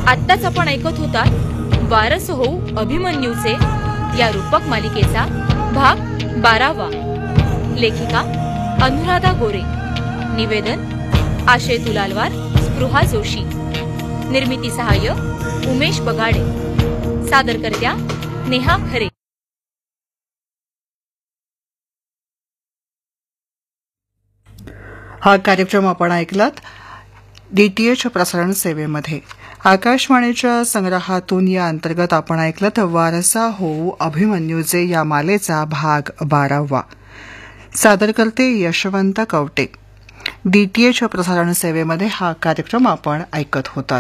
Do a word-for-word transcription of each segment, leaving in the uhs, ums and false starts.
आत्ताच आपण ऐकत होता वारस होऊ अभिमन्यूचे या रूपक मालिकेचा भाग बारावा. लेखिका अनुराधा गोरे, निवेदन आशय तुलालवार, स्पृहा जोशी, निर्मिती सहाय्य उमेश बगाडे, सादरकर्त्या नेहा खरे. हा कार्यक्रम आपण ऐकलात डीटीएच प्रसारण सेवेमध्ये. आकाशवाणीच्या संग्रहातून या अंतर्गत आपण ऐकलात वारसा होऊ अभिमन्यूचे या मालेचा भाग बारावा. सादरकर्ते यशवंत कवटे. डीटीएच प्रसारण सेवेमध्ये हा कार्यक्रम आपण ऐकत होतात.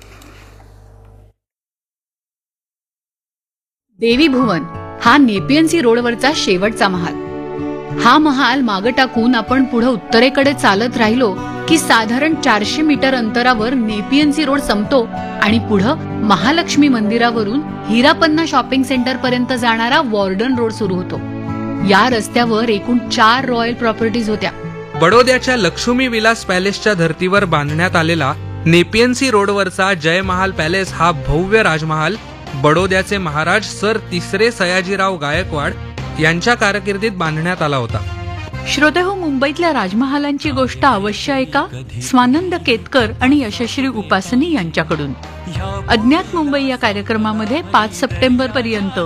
देवी भुवन हा नेपियन्सी रोडवरचा शेवटचा महाल. हा महाल मागे टाकून आपण पुढे उत्तरेकडे चालत राहिलो की साधारण चारशे मीटर अंतरावर नेपियन्सी रोड संपतो आणि पुढं महालक्ष्मी मंदिरावरून हिरापन्ना शॉपिंग सेंटर पर्यंत जाणारा वॉर्डन रोड सुरू होतो. या रस्त्यावर एकूण चार रॉयल प्रॉपर्टीज होत्या. बडोद्याच्या लक्ष्मी विलास पॅलेसच्या धर्तीवर बांधण्यात आलेला नेपियन्सी रोडवरचा जय महाल पॅलेस हा भव्य राजमहाल बडोद्याचे महाराज सर तिसरे सयाजीराव गायकवाड यांच्या कारकिर्दीत बांधण्यात आला होता. श्रोतेहो, मुंबईतल्या राजमहालांची गोष्ट अवश्य ऐका स्वानंद केतकर आणि यशश्री उपासनी यांच्याकडून. अज्ञात मुंबई या कार्यक्रमामध्ये पाच सप्टेंबर पर्यंत